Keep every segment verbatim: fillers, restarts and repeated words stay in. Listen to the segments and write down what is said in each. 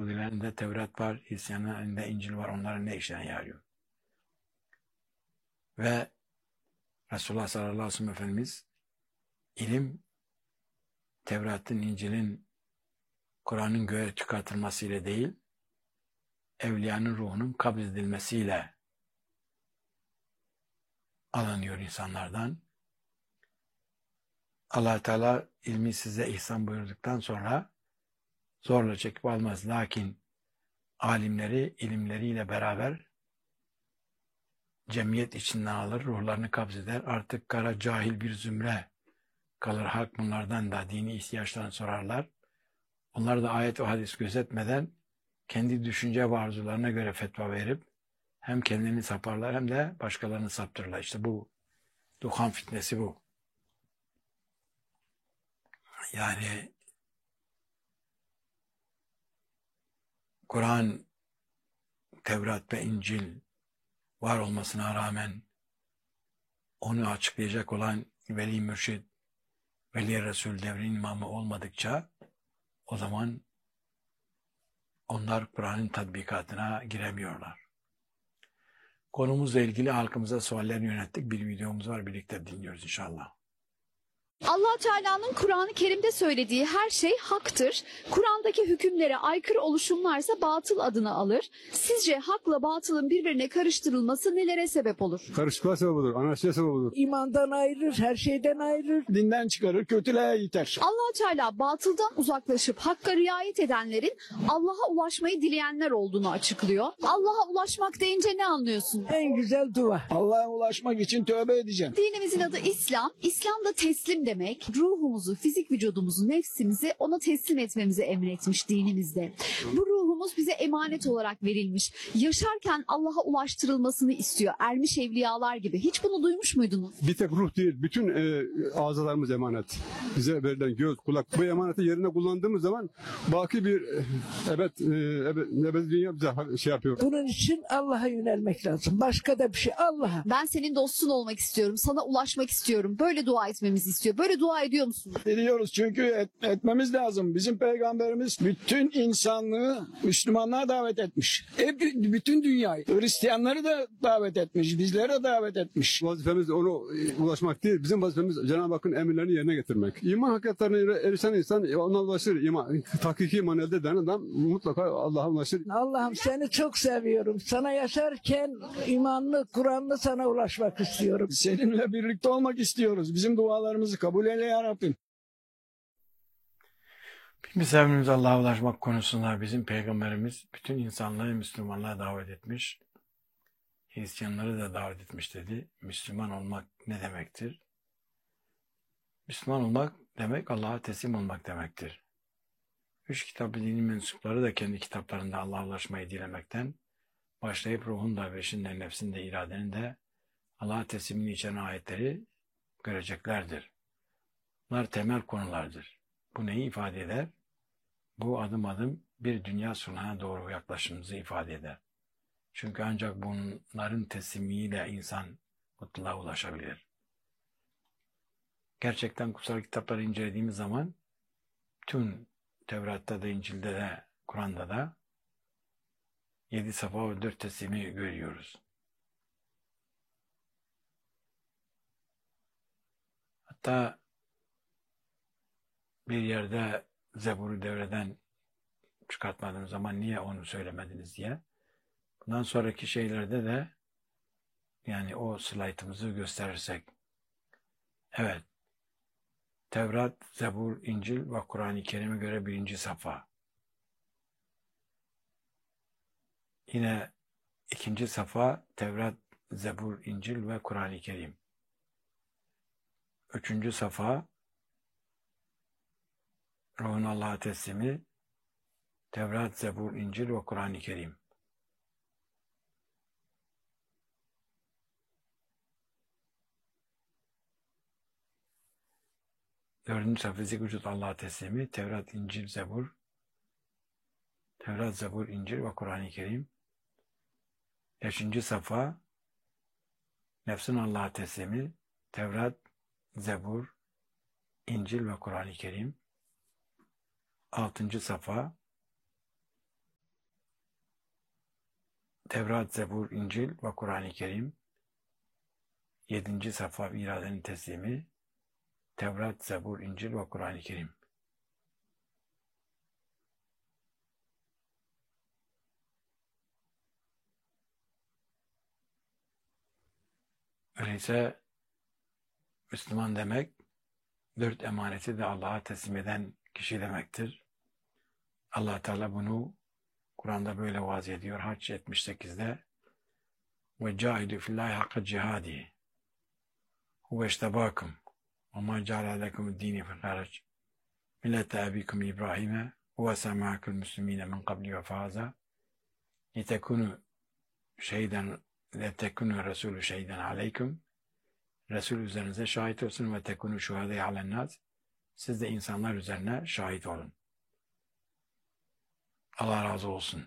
Yahudilerin elinde Tevrat var, Hristiyanların elinde İncil var. Onların ne işlerine yarıyor? Ve Resulullah sallallahu aleyhi ve sellem Efendimiz ilim Tevrat'ın, İncil'in, Kur'an'ın göğe çıkartılmasıyla değil, evliyanın ruhunun kabz edilmesiyle alınıyor insanlardan. Allah Teala ilmi size ihsan buyurduktan sonra zorla çekip almaz. Lakin alimleri ilimleriyle beraber cemiyet içinden alır, ruhlarını kabz eder. Artık kara cahil bir zümre kalır. Halk bunlardan da dini ihtiyaçlarını sorarlar. Onlar da ayet ve hadis gözetmeden kendi düşünce ve arzularına göre fetva verip hem kendini saparlar hem de başkalarını saptırırlar. İşte bu duhan fitnesi bu. Yani Kur'an, Tevrat ve İncil var olmasına rağmen onu açıklayacak olan Veli Mürşid, Veli Resul devrinin imamı olmadıkça o zaman onlar Kur'an'ın tatbikatına giremiyorlar. Konumuzla ilgili halkımıza suallerini yönettik. Bir videomuz var. Birlikte dinliyoruz inşallah. Allah Teala'nın Kur'an-ı Kerim'de söylediği her şey haktır. Kur'an'daki hükümlere aykırı oluşumlarsa batıl adını alır. Sizce hakla batılın birbirine karıştırılması nelere sebep olur? Karışıklığa sebep olur, anarşiye sebep olur. İmandan ayırır, her şeyden ayırır. Dinden çıkarır, kötülüğe iter. Allah Teala batıldan uzaklaşıp hakka riayet edenlerin Allah'a ulaşmayı dileyenler olduğunu açıklıyor. Allah'a ulaşmak deyince ne anlıyorsun? En güzel dua. Allah'a ulaşmak için tövbe edeceğim. Dinimizin adı İslam. İslam da teslim demek. Ruhumuzu, fizik vücudumuzu, nefsimizi ona teslim etmemizi emretmiş dinimizde. Bu ruhumuz bize emanet olarak verilmiş. Yaşarken Allah'a ulaştırılmasını istiyor. Ermiş evliyalar gibi. Hiç bunu duymuş muydunuz? Bir tek ruh değil, bütün e, azalarımız emanet. Bize verilen göz, kulak, bu emaneti yerine kullandığımız zaman baki bir e, evet, e, evet, ebedi dünya bize şey yapıyor. Bunun için Allah'a yönelmek lazım. Başka da bir şey. Allah'a. Ben senin dostun olmak istiyorum. Sana ulaşmak istiyorum. Böyle dua etmemizi istiyor. Böyle dua ediyor musunuz? Ediyoruz çünkü et, etmemiz lazım. Bizim peygamberimiz bütün insanlığı Müslümanlığa davet etmiş. Hep bütün dünyayı. Hristiyanları da davet etmiş. Bizlere de davet etmiş. Vazifemiz onu e, ulaşmak değil, bizim vazifemiz Cenab-ı Hakk'ın emirlerini yerine getirmek. İman hakikatlerine erişen insan ona ulaşır. İman, hakiki iman elde eden adam mutlaka Allah'a ulaşır. Allah'ım seni çok seviyorum. Sana yaşarken imanlı, Kur'anlı sana ulaşmak istiyorum. Seninle birlikte olmak istiyoruz. Bizim dualarımızı kabul eyle ya Rabbim. Biz evimiz Allah'a ulaşmak konusunda bizim Peygamberimiz bütün insanları Müslümanlığa davet etmiş. Hristiyanları da davet etmiş dedi. Müslüman olmak ne demektir? Müslüman olmak demek Allah'a teslim olmak demektir. Üç kitap-ı dinin mensupları da kendi kitaplarında Allah'a ulaşmayı dilemekten başlayıp ruhun da, beşin de, nefsin de, iradenin de Allah'a teslimini içeren ayetleri göreceklerdir. Bunlar temel konulardır. Bu neyi ifade eder? Bu adım adım bir dünya sulhuna doğru yaklaşımımızı ifade eder. Çünkü ancak bunların teslimiyle insan mutluluğa ulaşabilir. Gerçekten kutsal kitapları incelediğimiz zaman tüm Tevrat'ta da, İncil'de de, Kur'an'da da yedi safa ve dört teslimi görüyoruz. Hatta bir yerde Zebur'u devreden çıkartmadığım zaman niye onu söylemediniz diye. Bundan sonraki şeylerde de yani o slaytımızı gösterirsek. Evet. Tevrat, Zebur, İncil ve Kur'an-ı Kerim'e göre birinci safa. Yine ikinci safa Tevrat, Zebur, İncil ve Kur'an-ı Kerim. Üçüncü safa ruhun Allah'a teslimi, Tevrat, Zebur, İncil ve Kur'an-ı Kerim. Dördüncü safa fizik vücut Allah'a teslimi, Tevrat, İncil, Zebur, Tevrat, Zebur, İncil ve Kur'an-ı Kerim. Beşinci safa nefsin Allah'a teslimi, Tevrat, Zebur, İncil ve Kur'an-ı Kerim. Altıncı safa Tevrat, Zebur, İncil ve Kur'an-ı Kerim. Yedinci sayfa iradenin teslimi. Tevrat, Zebur, İncil ve Kur'an-ı Kerim. Öyleyse Müslüman demek, dört emaneti de Allah'a teslim eden kişi demektir. Allah Teala bunu Kur'an'da böyle vaaz ediyor. Hac yetmiş sekizde ve cahidu fillahi hakka cihadi huve iştebakum ve ma ceale alekumud dini fil harac millete abikum İbrahim'e huve semâkul müslimine min qabli ve faza litekunu şeyden litekunu resulü şeyden aleykum Resul üzerinize şahit olsun ve tekunu şuhade alennaz. Siz de insanlar üzerine şahit olun. Allah razı olsun.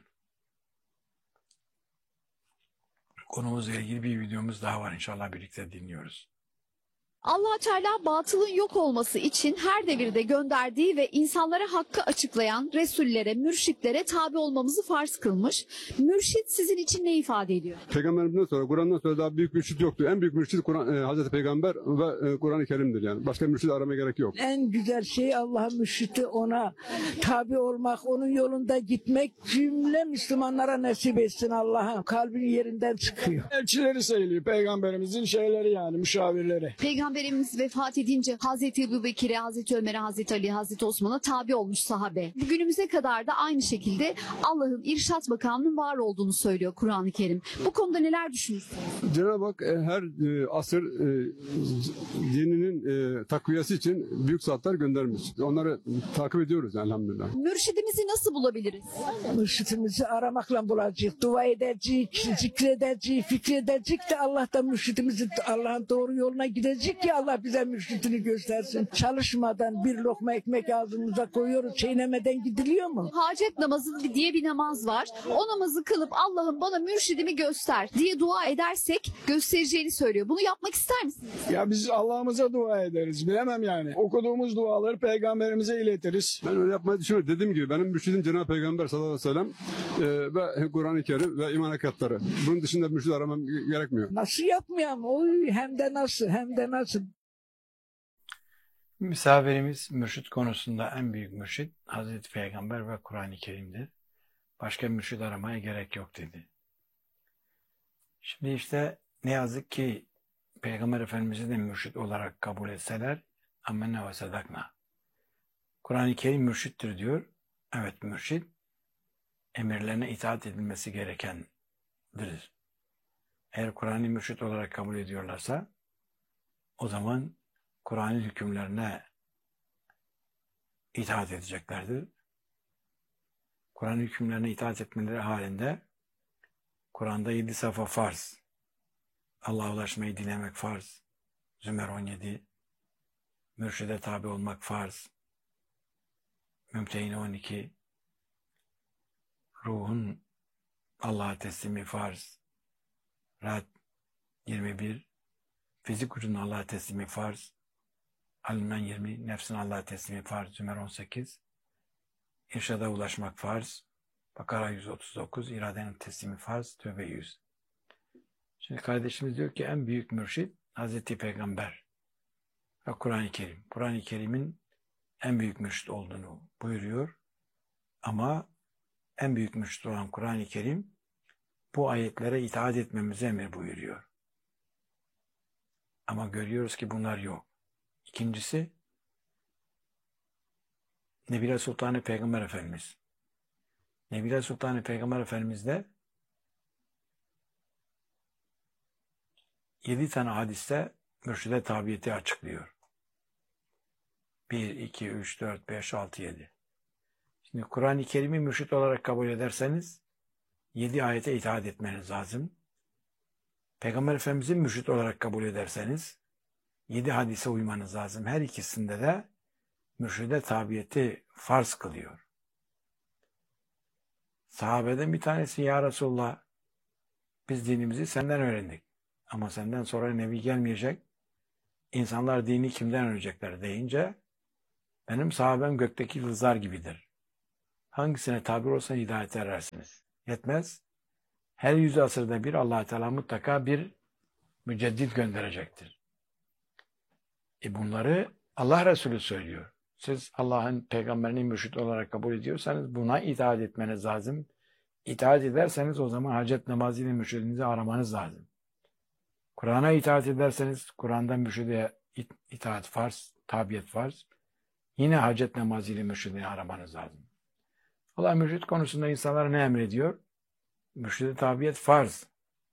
Konumuzla ilgili bir videomuz daha var. İnşallah birlikte dinliyoruz. Allah Teala batılın yok olması için her devirde gönderdiği ve insanlara hakkı açıklayan Resullere, mürşitlere tabi olmamızı farz kılmış. Mürşit sizin için ne ifade ediyor? Peygamberimizden sonra, Kur'an'dan sonra daha büyük mürşit yoktu. En büyük mürşit Kur'an, e, Hazreti Peygamber ve e, Kur'an-ı Kerim'dir yani. Başka mürşit aramaya gerek yok. En güzel şey Allah'ın mürşidi, ona tabi olmak, onun yolunda gitmek cümle Müslümanlara nasip etsin Allah'ım. Kalbin yerinden çıkıyor. Elçileri sayılıyor. Peygamberimizin şeyleri yani müşavirleri. Peygamberimiz vefat edince Hazreti Ebubekir'e, Hazreti Ömer'e, Hazreti Ali, Hazreti Osman'a tabi olmuş sahabe. Bugünümüze kadar da aynı şekilde Allah'ın irşat makamının var olduğunu söylüyor Kur'an-ı Kerim. Bu konuda neler düşünüyorsunuz? Cenab-ı Hak e, her e, asır e, dininin e, takviyesi için büyük zatlar göndermiş. Onları takip ediyoruz yani, elhamdülillah. Mürşidimizi nasıl bulabiliriz? Mürşidimizi aramakla bulacak, dua edecek, zikredecek, fikredecek de Allah'tan mürşidimizi, Allah'ın doğru yoluna gidecek ki Allah bize mürşidini göstersin. Çalışmadan bir lokma ekmek ağzımıza koyuyoruz, çiğnemeden gidiliyor mu? Hacet namazı diye bir namaz var. O namazı kılıp Allah'ım bana mürşidimi göster diye dua edersek göstereceğini söylüyor. Bunu yapmak ister misiniz? Ya biz Allah'ımıza dua ederiz. Bilemem yani. Okuduğumuz duaları peygamberimize iletiriz. Ben öyle yapmayı düşünüyorum. Dediğim gibi benim mürşidim Cenab-ı Peygamber sallallahu aleyhi ve sellem e, ve Kur'an-ı Kerim ve iman hakikatları. Bunun dışında mürşid aramam gerekmiyor. Nasıl yapmayalım? Oy, hem de nasıl, hem de nasıl. Misafirimiz mürşit konusunda en büyük mürşit Hazreti Peygamber ve Kur'an-ı Kerim'dir. Başka mürşit aramaya gerek yok dedi. Şimdi işte ne yazık ki Peygamber Efendimiz'i de mürşit olarak kabul etseler amenne ve sadakna. Kur'an-ı Kerim mürşittir diyor. Evet, mürşit emirlerine itaat edilmesi gerekendir. Eğer Kur'an'ı mürşit olarak kabul ediyorlarsa o zaman Kur'an'ın hükümlerine itaat edeceklerdir. Kur'an'ın hükümlerine itaat etmeleri halinde Kur'an'da yedi sayfa farz. Allah'a ulaşmayı dilemek farz. Zümer on yedi. Mürşide tabi olmak farz. Mümtehine on iki. Ruhun Allah'a teslimi farz. Ra'd yirmi bir. Fizik ucunun Allah'a teslimi farz. Al-İmran yirmi. Nefsin Allah'a teslimi farz. Zümer on sekiz. İrşada ulaşmak farz. Bakara yüz otuz dokuz. İradenin teslimi farz. Tövbe yüz. Şimdi kardeşimiz diyor ki en büyük mürşit Hazreti Peygamber ve Kur'an-ı Kerim. Kur'an-ı Kerim'in en büyük mürşit olduğunu buyuruyor. Ama en büyük mürşit olan Kur'an-ı Kerim bu ayetlere itaat etmemize emir buyuruyor. Ama görüyoruz ki bunlar yok. İkincisi, Nebile Sultanı Peygamber Efendimiz. Nebile Sultanı Peygamber Efendimiz de yedi tane hadiste mürşide tabiyeti açıklıyor. bir, iki, üç, dört, beş, altı, yedi. Şimdi Kur'an-ı Kerim'i mürşit olarak kabul ederseniz yedi ayete itaat etmeniz lazım. Peygamber Efendimiz'i mürşit olarak kabul ederseniz yedi hadise uymanız lazım. Her ikisinde de mürşide tabiyeti farz kılıyor. Sahabeden bir tanesi ya Resulullah biz dinimizi senden öğrendik. Ama senden sonra nebi gelmeyecek. İnsanlar dini kimden öğrenecekler deyince benim sahabem gökteki yıldızlar gibidir. Hangisine tabi olsa hidayete erersiniz. Yetmez. Her yüz asırda bir Allah Teala mutlaka bir müceddit gönderecektir. E bunları Allah Resulü söylüyor. Siz Allah'ın peygamberini mürşit olarak kabul ediyorsanız buna itaat etmeniz lazım. İtaat ederseniz o zaman hacet namazıyla mürşidinizi aramanız lazım. Kur'an'a itaat ederseniz Kur'an'dan mürşide itaat farz, tabiyet farz. Yine hacet namazıyla mürşidini aramanız lazım. Allah mürşid konusunda insanlara ne emrediyor? Mürşide tabiyet farz.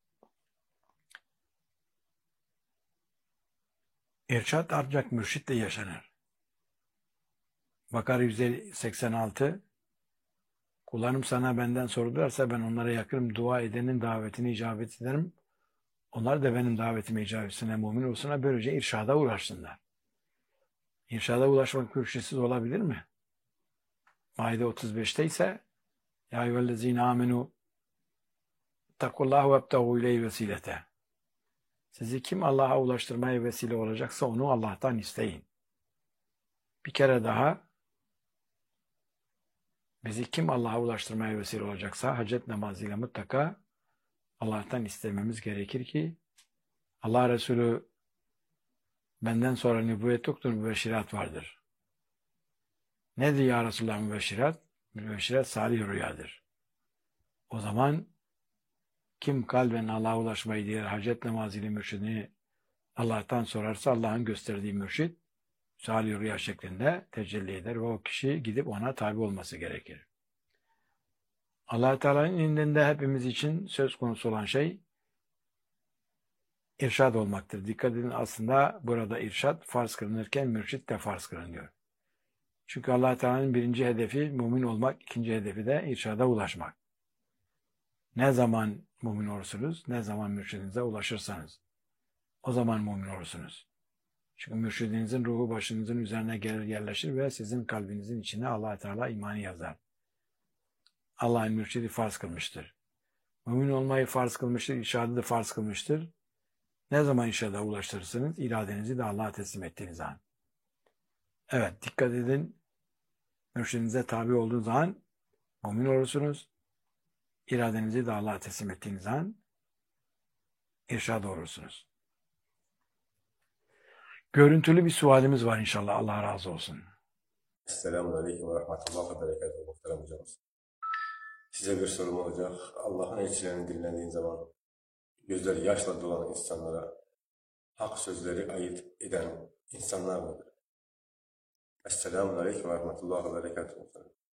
İrşad ancak mürşitle yaşanır. Bakara yüz seksen altı kullarım sana benden sordularsa ben onlara yakınım. Dua edenin davetini icabet ederim. Onlar da benim davetime icabetine mümin olsunlar. Böylece irşada ulaşsınlar. İrşada ulaşmak mürşitsiz olabilir mi? Maide otuz beşte ise Ya eyyühellezine amenu takullahu vebtehu ileyhi vesilete. Sizi kim Allah'a ulaştırmaya vesile olacaksa onu Allah'tan isteyin. Bir kere daha bizi kim Allah'a ulaştırmaya vesile olacaksa hacet namazıyla mutlaka Allah'tan istememiz gerekir ki Allah Resulü benden sonra nübüvvet yoktur, mübeşşirat vardır. Nedir ya Resulullah mübeşşirat? Mübeşşirat salih rüyadır. O zaman kim kalben Allah'a ulaşmayı diğer hacet namazıyla mürşidini Allah'tan sorarsa Allah'ın gösterdiği mürşid salih rüya şeklinde tecelli eder ve o kişi gidip ona tabi olması gerekir. Allah Teala'nın indinde hepimiz için söz konusu olan şey irşad olmaktır. Dikkat edin aslında burada irşad farz kılınırken mürşid de farz kılınıyor. Çünkü Allah Teala'nın birinci hedefi mümin olmak, ikinci hedefi de irşada ulaşmak. Ne zaman mümin olursunuz, ne zaman mürşidinize ulaşırsanız o zaman mümin olursunuz. Çünkü mürşidinizin ruhu başınızın üzerine gelir yerleşir ve sizin kalbinizin içine Allah Teala imanı yazar. Allah'ın mürşidi farz kılmıştır. Mümin olmayı farz kılmıştır, irşadı da farz kılmıştır. Ne zaman irşada ulaştırırsınız? İradenizi de Allah'a teslim ettiğiniz an. Evet, dikkat edin. Mürşidinize tabi olduğunuz zaman mümin olursunuz. İradenizi de Allah'a teslim ettiğiniz an irşad olursunuz. Görüntülü bir sualimiz var inşallah. Allah razı olsun. Esselamun Aleyküm ve Rahmetullah ve Berekatuhu muhterem hocamız. Size bir sorum olacak. Allah'ın elçilerini dinlediğin zaman gözleri yaşla dolan insanlara hak sözleri ayırt eden insanlar mıdır? Esselamun Aleyküm ve Rahmetullah ve Berekatuhu.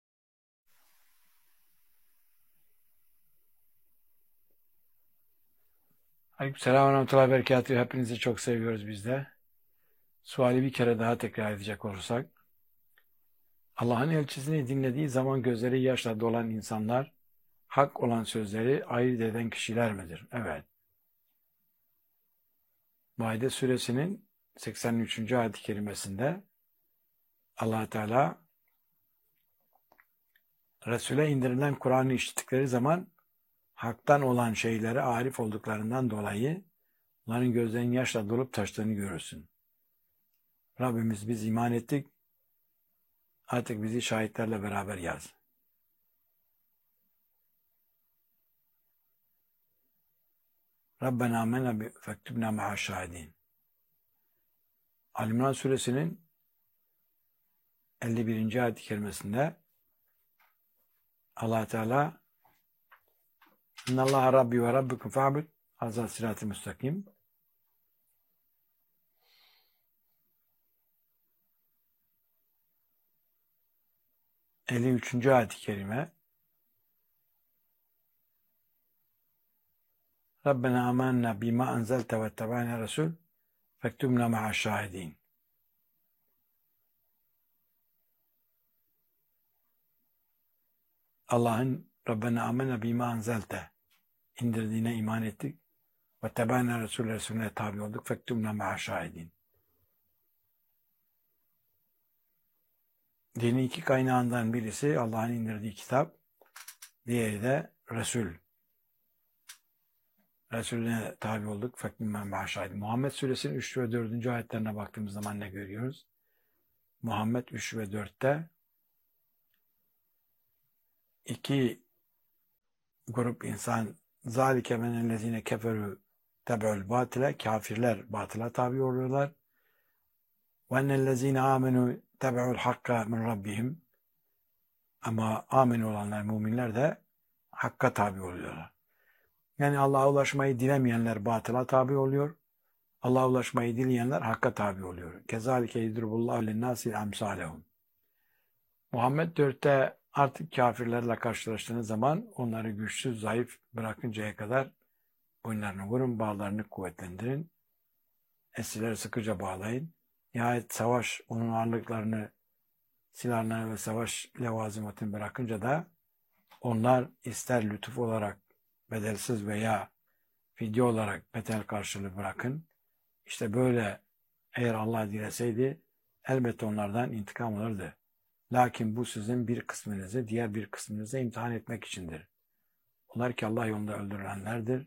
Aleykümselam ve rahmetullahi ve berekatuhu. Hepinizi çok seviyoruz biz de. Suali bir kere daha tekrar edecek olursak. Allah'ın elçisini dinlediği zaman gözleri yaşla dolan insanlar hak olan sözleri ayırt eden kişiler midir? Evet. Maide suresinin seksen üçüncü ayet-i kerimesinde Allah Teala Resul'e indirilen Kur'an'ı işittikleri zaman haktan olan şeylere arif olduklarından dolayı onların gözlerinin yaşla dolup taştığını görürsün. Rabbimiz biz iman ettik. Artık bizi şahitlerle beraber yaz. Rabbena amena fektubna ma'a şahidin. Ali-İmran suresinin elli birinci ayet-i kerimesinde Allah Teala İnnallaha Rabbi ve Rabbukum fa'bud hazâ sırat-ı müstakim. elli üçüncü ayet-i kerime Rabbena amanna bima enzelte ve tebâne Resul fektubna ma'a şahidin. Allah'ın Rabbena amanna bima enzelte indirdiğine iman ettik ve tebâne Resul Resulüne tabi olduk fektubna ma'a şahidin. Dinin iki kaynağından birisi Allah'ın indirdiği kitap, diğeri de Resul. Resulüne tabi olduk. Fekmimmen ma'a Muhammed suresinin üç ve dördüncü ayetlerine baktığımız zaman ne görüyoruz? Muhammed üç ve dörtte iki grup insan Zalike menellezine keferu tebe'ül batile. Kafirler batıla tabi oluyorlar. Ve ennellezine amenu tebe'ül hakka min rabbihim. Ama amin olanlar, müminler de hakka tabi oluyorlar. Yani Allah'a ulaşmayı dilemeyenler batıla tabi oluyor. Allah'a ulaşmayı dileyenler hakka tabi oluyor. Kezalike yedribullahu linnâsil emsâlehum. Muhammed dörtte artık kafirlerle karşılaştığınız zaman onları güçsüz, zayıf bırakıncaya kadar boyunlarını vurun, bağlarını kuvvetlendirin. Esirleri sıkıca bağlayın. Nihayet savaş onun ağırlıklarını, silahlarını ve savaş levazımatını bırakınca da onlar ister lütuf olarak bedelsiz veya fidye olarak bedel karşılığı bırakın. İşte böyle eğer Allah dileseydi elbette onlardan intikam alırdı. Lakin bu sizin bir kısmınızı diğer bir kısmınıza imtihan etmek içindir. Onlar ki Allah yolunda öldürülenlerdir.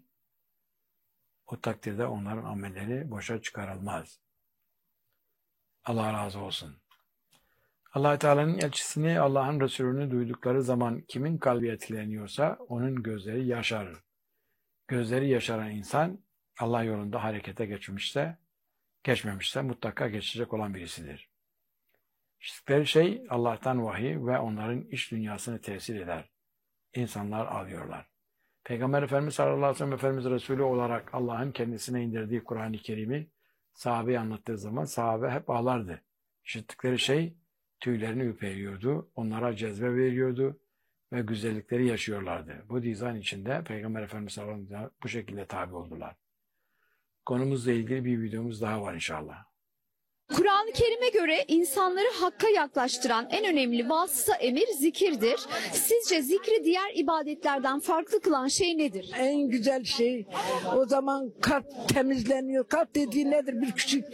O takdirde onların amelleri boşa çıkarılmaz. Allah razı olsun. Allah Teala'nın elçisini, Allah'ın Resulünü duydukları zaman kimin kalbi etkileniyorsa onun gözleri yaşarır. Gözleri yaşaran insan Allah yolunda harekete geçmişse, geçmemişse mutlaka geçecek olan birisidir. İşittikleri şey Allah'tan vahiy ve onların iç dünyasını tesir eder. İnsanlar ağlıyorlar. Peygamber Efendimiz sallallahu aleyhi ve sellem Efendimiz Resulü olarak Allah'ın kendisine indirdiği Kur'an-ı Kerim'i sahabeye anlattığı zaman sahabe hep ağlardı. İşittikleri şey tüylerini ürperiyordu, onlara cezbe veriyordu ve güzellikleri yaşıyorlardı. Bu dizan içinde Peygamber Efendimiz sallallahu aleyhi ve sellem bu şekilde tabi oldular. Konumuzla ilgili bir videomuz daha var inşallah. Kur'an-ı Kerim'e göre insanları hakka yaklaştıran en önemli vasıta emir zikirdir. Sizce zikri diğer ibadetlerden farklı kılan şey nedir? En güzel şey o zaman kalp temizleniyor. Kalp dediği nedir? Bir küçük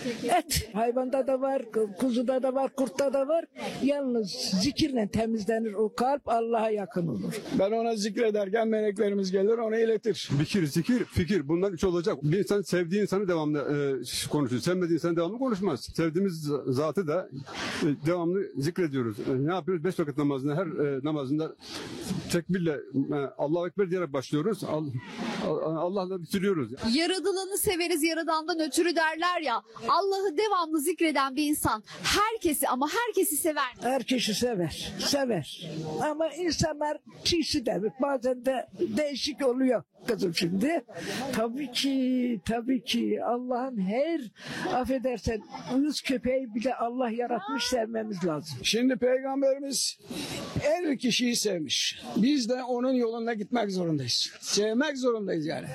et. Hayvanda da var, kuzuda da var, kurtta da var. Yalnız zikirle temizlenir o kalp, Allah'a yakın olur. Ben ona zikrederken meleklerimiz gelir ona iletir. Fikir, zikir, fikir bunlar üç olacak. Bir insan sevdiği insanı devamlı e, konuşur. Sevmediği insanı devamlı konuşmaz. Sevdiğimiz zatı da e, devamlı zikrediyoruz. E, ne yapıyoruz? Beş vakit namazında her e, namazında tekbirle e, Allahu Ekber diyerek başlıyoruz. Al, al, Allah'la bitiriyoruz. Yaradılanı severiz yaradandan ötürü derler ya. Allah'ı devamlı zikreden bir insan herkesi ama herkesi sever. Herkesi sever, sever. Ama insanlar çiğsi de bazen de değişik oluyor kızım şimdi. Tabii ki, tabii ki Allah'ın her affedersen uyuz köpeği bile Allah yaratmış, sevmemiz lazım. Şimdi Peygamberimiz elli kişiyi sevmiş. Biz de onun yolunda gitmek zorundayız. Sevmek zorundayız yani.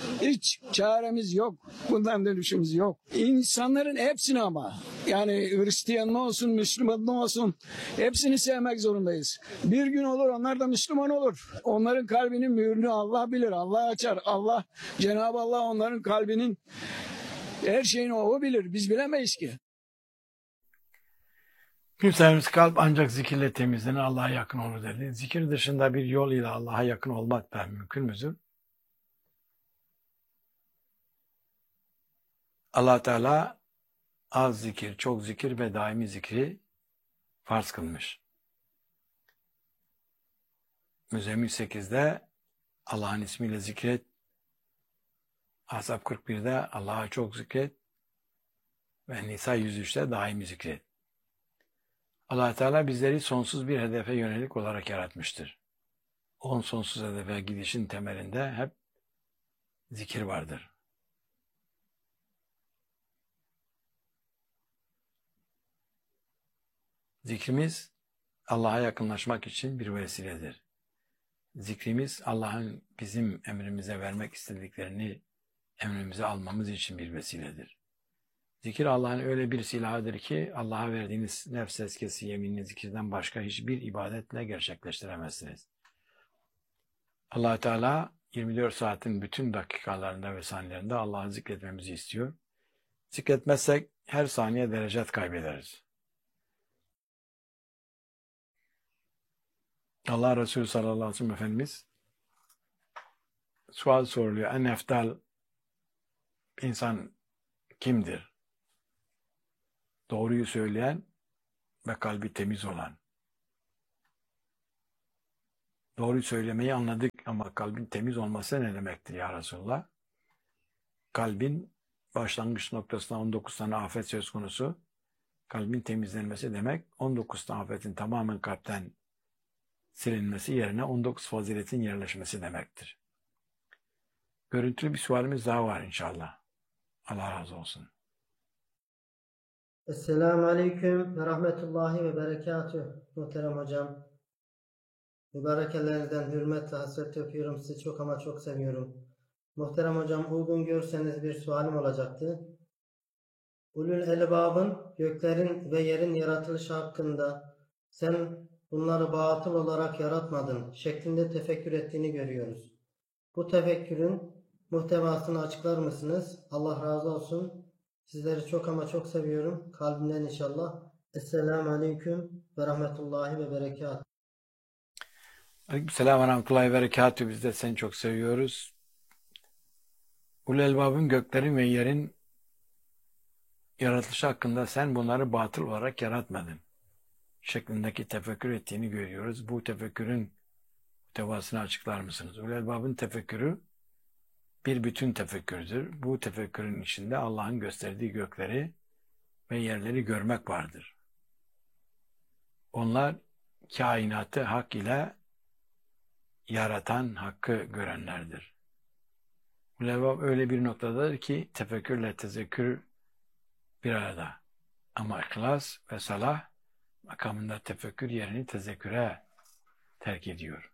Hiç çaremiz yok. Bundan dönüşümüz yok. İnsanların hepsini ama yani Hristiyan olsun, Müslüman olsun hepsini sevmek zorundayız. Bir gün olur onlar da Müslüman olur. Onların kalbinin mühürünü Allah bilir. Allah açar. Allah, Cenab-ı Allah onların kalbinin her şeyini o bilir. Biz bilemeyiz ki. Kimselerimiz kalp ancak zikirle temizlenir, Allah'a yakın olur dedi. Zikir dışında bir yol ile Allah'a yakın olmak da mümkün müdür? Allah Teala az zikir, çok zikir ve daimi zikri farz kılmış. Müzzemmil sekizde Allah'ın ismiyle zikret, Ahzab kırk birde Allah'a çok zikret ve Nisa yüz üçte daimi zikret. Allah Teala bizleri sonsuz bir hedefe yönelik olarak yaratmıştır. On sonsuz hedefe gidişin temelinde hep zikir vardır. Zikrimiz Allah'a yakınlaşmak için bir vesiledir. Zikrimiz Allah'ın bizim emrimize vermek istediklerini emrimize almamız için bir vesiledir. Zikir Allah'ın öyle bir silahıdır ki Allah'a verdiğiniz nefs eskesi yeminli zikirden başka hiçbir ibadetle gerçekleştiremezsiniz. Allah Teala yirmi dört saatin bütün dakikalarında ve saniyelerinde Allah'ı zikretmemizi istiyor. Zikretmezsek her saniye derecat kaybederiz. Allah Resulü sallallahu aleyhi ve sellem Efendimiz sual soruluyor. En eftal insan kimdir? Doğruyu söyleyen ve kalbi temiz olan. Doğruyu söylemeyi anladık ama kalbin temiz olması ne demektir ya Resulullah? Kalbin başlangıç noktasında on dokuz tane afet söz konusu. Kalbin temizlenmesi demek on dokuz tane afetin tamamen kalpten silinmesi yerine on dokuz faziletin yerleşmesi demektir. Görüntülü bir sualimiz daha var inşallah. Allah razı olsun. Esselamu Aleyküm ve Rahmetullahi ve Berekatüh. Muhterem hocam. Mübarek ellerinizden hürmet ve hasret öpüyorum. Sizi çok ama çok seviyorum. Muhterem hocam, uygun görseniz bir sualim olacaktı. Ulul Elbab'ın göklerin ve yerin yaratılışı hakkında sen bunları batıl olarak yaratmadın şeklinde tefekkür ettiğini görüyoruz. Bu tefekkürün muhtevasını açıklar mısınız? Allah razı olsun. Sizleri çok ama çok seviyorum. Kalbimden inşallah. Esselamu Aleyküm ve Rahmetullahi ve Berekatuhu. Aleykümselam ve rahmetullahi ve berekatühü. Biz de seni çok seviyoruz. Ulul Elbab'ın göklerin ve yerin yaratılışı hakkında sen bunları batıl olarak yaratmadın şeklindeki tefekkür ettiğini görüyoruz. Bu tefekkürün muhtevasını açıklar mısınız? Ulul Elbab'ın tefekkürü bir bütün tefekkürdür. Bu tefekkürün içinde Allah'ın gösterdiği gökleri ve yerleri görmek vardır. Onlar kainatı hak ile yaratan, hakkı görenlerdir. Ulul Elbab öyle bir noktadadır ki tefekkürle tezekkür bir arada. Ama ihlas ve salah makamında tefekkür yerini tezekküre terk ediyor.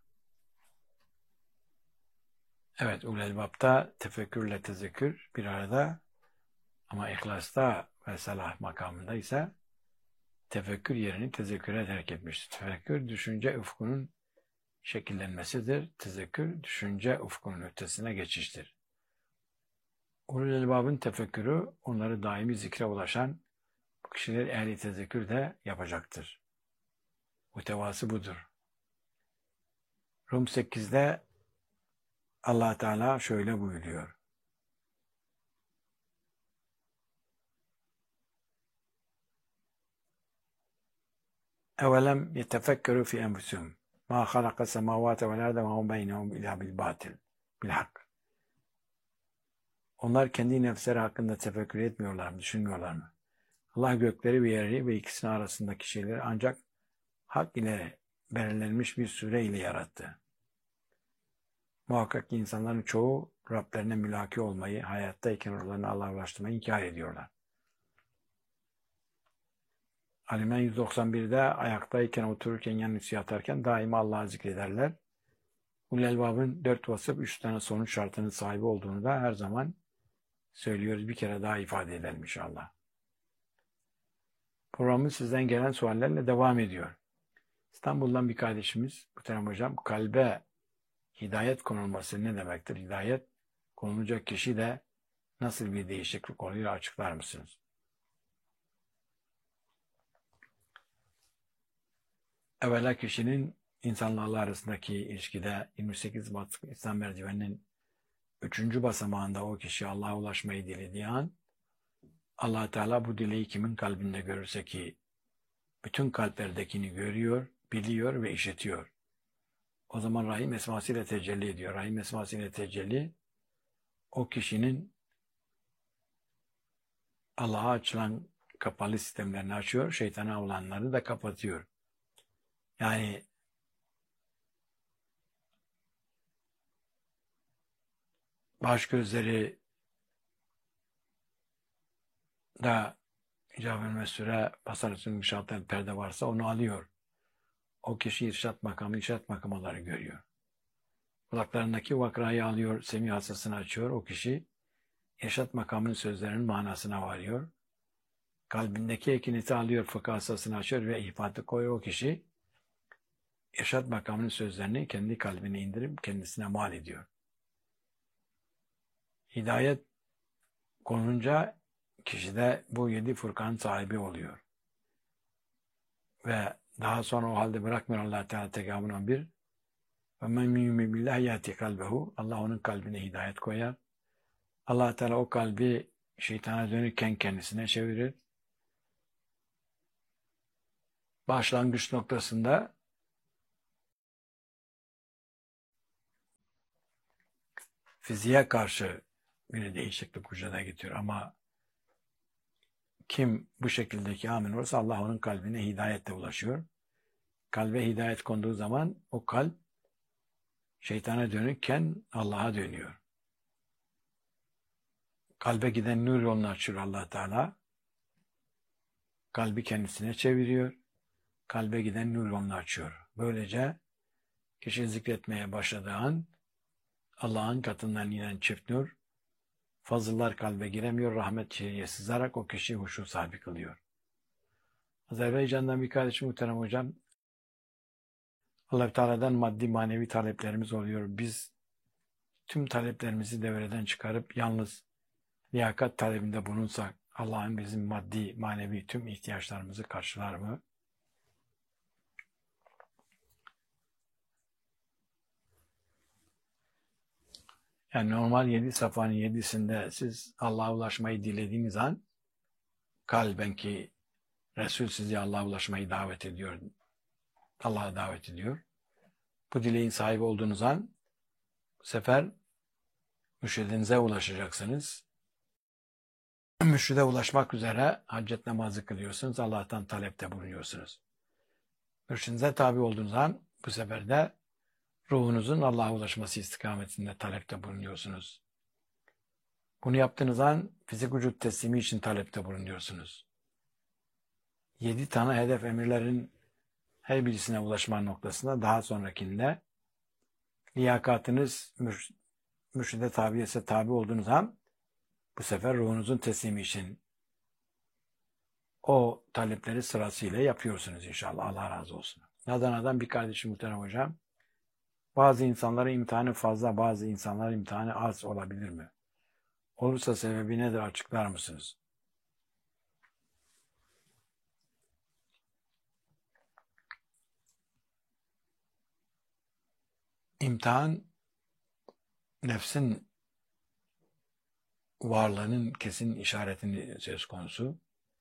Evet, Ulul Elbab'da tefekkürle tezekkür bir arada ama ihlasta ve salah makamında ise tefekkür yerini tezekküre terk etmiştir. Tefekkür, düşünce ufkunun şekillenmesidir. Tezekkür, düşünce ufkunun ötesine geçiştir. Ulul Elbab'ın tefekkürü, onları daimi zikre ulaşan bu kişiler ehli tezekkür de yapacaktır. Muhtevası budur. Rum sekizde Allah Teala şöyle buyuruyor. Evelem yetefekkeru fi enfusihim ma halaka semavate vel arde ve hum beynehum illa bil batil bil hak. Onlar kendi nefsleri hakkında tefekkür etmiyorlar mı, düşünmüyorlar mı? Allah gökleri ve yeri ve ikisinin arasındaki şeyleri ancak hak ile belirlenmiş bir süre ile yarattı. Muhakkak ki insanların çoğu Rablerine mülaki olmayı, hayattayken ruhlarını Allah'a ulaştırmayı inkar ediyorlar. Alimen yüz doksan birde ayaktayken, otururken, yanlış yatarken daima Allah'ı zikrederler. Ulul Elbab'ın dört vasıf, üç tane sonuç şartının sahibi olduğunu da her zaman söylüyoruz. Bir kere daha ifade edelim inşallah. Programımız sizden gelen suallerle devam ediyor. İstanbul'dan bir kardeşimiz, Muhterem Hocam, kalbe hidayet konulması ne demektir? Hidayet konulacak kişi de nasıl bir değişiklik oluyor açıklar mısınız? Evvela kişinin insanlarla arasındaki ilişkide yirmi sekiz bastık İslam merdiveninin üçüncü basamağında o kişi Allah'a ulaşmayı dilediği an Allah Teala bu dileği kimin kalbinde görürse ki bütün kalplerdekini görüyor, biliyor ve işitiyor. O zaman Rahim esmasıyla tecelli ediyor. Rahim esmasıyla tecelli o kişinin Allah'a açılan kapalı sistemlerini açıyor, şeytana olanları da kapatıyor. Yani baş gözleri da icab-ı mesure basarısının inşaattan perde varsa onu alıyor. O kişi irşat makamı, irşat makamları görüyor. Kulaklarındaki vakrayı alıyor, semih hasasını açıyor. O kişi irşat makamının sözlerinin manasına varıyor. Kalbindeki ekineti alıyor, fıkıh hasasını açıyor ve ifatı koyuyor. O kişi irşat makamının sözlerini kendi kalbine indirip kendisine mal ediyor. Hidayet konunca kişi de bu yedi fırkanın sahibi oluyor. Ve daha sonra o halde bırakmıyor Allah Teala Tekabün on bir. Ve men yu'min billahi yati kalbehu. Allah onun kalbine hidayet koyar. Allah Teala o kalbi şeytana dönürken kendisine çevirir. Başlangıç noktasında fiziğe karşı bir değişiklik vücuda getiriyor ama kim bu şekildeki amin olursa Allah onun kalbine hidayetle ulaşıyor. Kalbe hidayet konduğu zaman o kalp şeytana dönükken Allah'a dönüyor. Kalbe giden nur yolunu açıyor Allah Teala. Kalbi kendisine çeviriyor. Kalbe giden nur yolunu açıyor. Böylece kişi zikretmeye başladığı an Allah'ın katından inen çift nur, fazıllar kalbe giremiyor, rahmet içeriye sızarak o kişiyi huşu sahibi kılıyor. Azerbaycan'dan bir kardeşim muhterem hocam, Allah-u Teala'dan maddi manevi taleplerimiz oluyor. Biz tüm taleplerimizi devreden çıkarıp yalnız liyakat talebinde bulunsak Allah'ın bizim maddi manevi tüm ihtiyaçlarımızı karşılar mı? Yani normal yedi safanın yedisinde siz Allah'a ulaşmayı dilediğiniz an kalben ki Resul sizi Allah'a ulaşmayı davet ediyor. Allah'a davet ediyor. Bu dileğin sahibi olduğunuz an bu sefer mürşidinize ulaşacaksınız. Mürşide ulaşmak üzere haccet namazı kılıyorsunuz. Allah'tan talepte bulunuyorsunuz. Mürşidinize tabi olduğunuz an bu sefer de ruhunuzun Allah'a ulaşması istikametinde talepte bulunuyorsunuz. Bunu yaptığınız an fizik vücut teslimi için talepte bulunuyorsunuz. Yedi tane hedef emirlerin her birisine ulaşma noktasında daha sonrakinde liyakatınız mür mürşide tabiyese tabi olduğunuz an bu sefer ruhunuzun teslimi için o talepleri sırasıyla yapıyorsunuz inşallah. Allah razı olsun. Adana'dan bir kardeşim muhterem hocam. Bazı insanların imtihanı fazla, bazı insanların imtihanı az olabilir mi? Olursa sebebi nedir açıklar mısınız? İmtihan nefsin varlığının kesin işaretini söz konusu.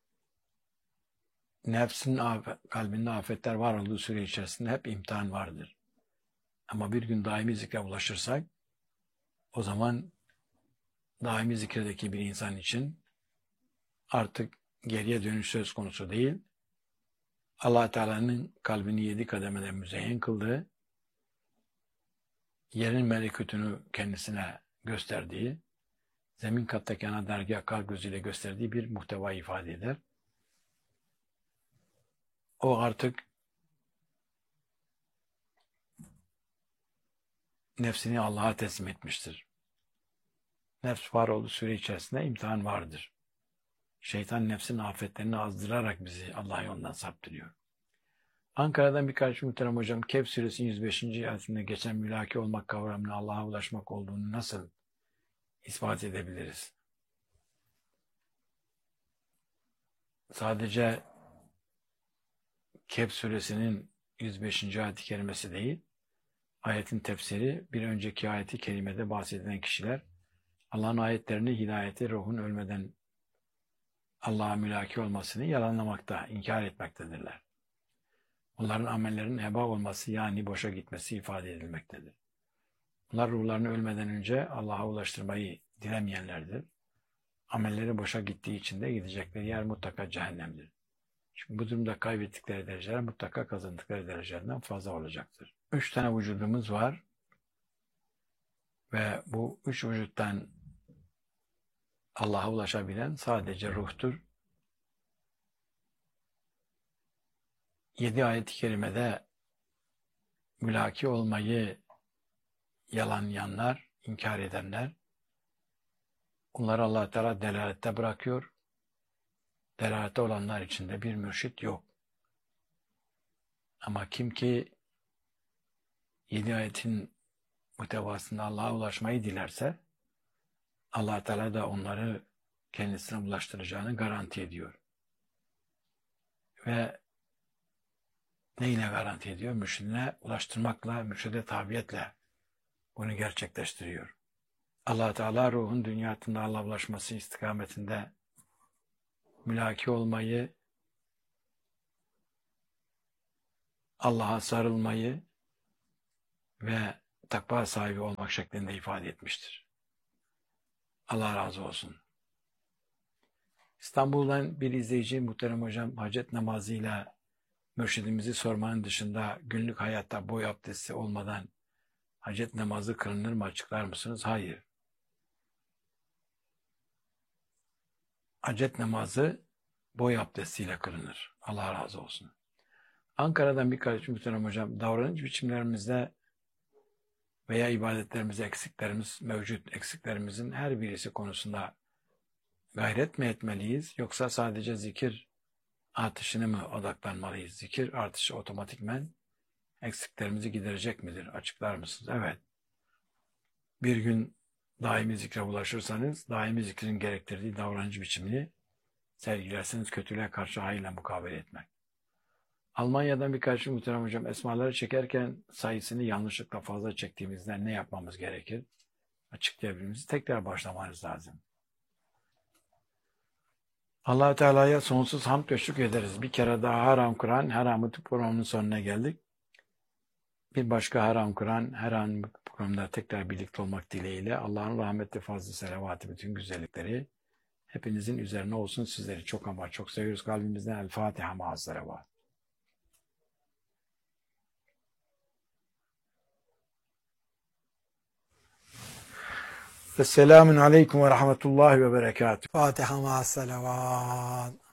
Nefsin kalbinde afetler var olduğu süre içerisinde hep imtihan vardır. Ama bir gün daimi zikre ulaşırsak o zaman daimi zikredeki bir insan için artık geriye dönüş söz konusu değil. Allah Teala'nın kalbini yedi kademeden müzeyyen kıldığı, yerin melekutunu kendisine gösterdiği, zemin kattaki ana dergâh kalp gözüyle gösterdiği bir muhteva ifade eder. O artık nefsini Allah'a teslim etmiştir. Nefs var olduğu süre içerisinde imtihan vardır. Şeytan nefsin afetlerini azdırarak bizi Allah yolundan saptırıyor. Ankara'dan birkaç muhterem hocam, Kehf suresinin yüz beşinci ayetinde geçen mülaki olmak kavramının Allah'a ulaşmak olduğunu nasıl ispat edebiliriz? Sadece Kehf suresinin yüz beşinci ayet-i kerimesi değil, ayetin tefsiri, bir önceki ayeti kerimede bahsedilen kişiler Allah'ın ayetlerini, hidayeti, ruhun ölmeden Allah'a mülaki olmasını yalanlamakta, inkar etmektedirler. Onların amellerinin heba olması yani boşa gitmesi ifade edilmektedir. Bunlar ruhlarını ölmeden önce Allah'a ulaştırmayı dilemeyenlerdir. Amelleri boşa gittiği için de gidecekleri yer mutlaka cehennemdir. Çünkü bu durumda kaybettikleri dereceler mutlaka kazandıkları derecelerden fazla olacaktır. Üç tane vücudumuz var ve bu üç vücuttan Allah'a ulaşabilen sadece ruhtur. Yedi ayet-i kerimede mülaki olmayı yalanlayanlar, inkar edenler, onları Allah Teala delalette bırakıyor. Delalette olanlar içinde bir mürşit yok. Ama kim ki yedi ayetin muhtevasında Allah'a ulaşmayı dilerse, Allah Teala da onları kendisine ulaştıracağını garanti ediyor. Ve neyle garanti ediyor? Mürşidine ulaştırmakla, mürşide tabiyetle bunu gerçekleştiriyor. Allah Teala ruhun dünyasında Allah'a ulaşması istikametinde mülaki olmayı, Allah'a sarılmayı ve takva sahibi olmak şeklinde ifade etmiştir. Allah razı olsun. İstanbul'dan bir izleyici muhterem hocam hacet namazıyla mürşidimizi sormanın dışında günlük hayatta boy abdesti olmadan hacet namazı kılınır mı, açıklar mısınız? Hayır. Hacet namazı boy abdestiyle kılınır. Allah razı olsun. Ankara'dan bir kardeşim muhterem hocam, davranış biçimlerimizde veya ibadetlerimizde eksiklerimiz mevcut. Eksiklerimizin her birisi konusunda gayret mi etmeliyiz, yoksa sadece zikir artışını mı odaklanmalıyız? Zikir artışı otomatikmen eksiklerimizi giderecek midir? Açıklar mısınız? Evet. Bir gün daimi zikre ulaşırsanız, daimi zikrin gerektirdiği davranış biçimini sergilerseniz kötülüğe karşı hayırla mukabele etmek. Almanya'dan birkaç muhterem hocam, esmaları çekerken sayısını yanlışlıkla fazla çektiğimizde ne yapmamız gerekir? Açıklayabilmemizi tekrar başlamanız lazım. Allah-u Teala'ya sonsuz hamd ve şükür ederiz. Bir kere daha haram Kur'an, haramı programının sonuna geldik. Bir başka haram Kur'an, her an programda tekrar birlikte olmak dileğiyle Allah'ın rahmeti, fazlı selavatı, bütün güzellikleri hepinizin üzerine olsun. Sizleri çok ama çok seviyoruz kalbimizden. El Fatiha ma'as selavat. Esselamun aleyküm ve rahmetullahi ve berekatuhu. Fatiha ma'as salavat.